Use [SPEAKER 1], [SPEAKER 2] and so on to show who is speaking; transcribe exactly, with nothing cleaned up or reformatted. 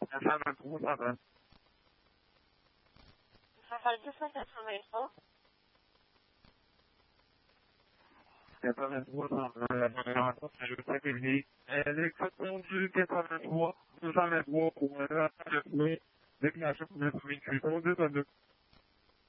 [SPEAKER 1] quatre-vingt-trois, ça va.
[SPEAKER 2] Ça fait deux cent quatre-vingt-trois.
[SPEAKER 1] quatre-vingt-trois, ça va. La dernière fois, c'est le cinq février. Elle est du quatre-vingt-trois, deux cent vingt-trois pour un an, le déclencheur pour le vingt-huit. On dit ça,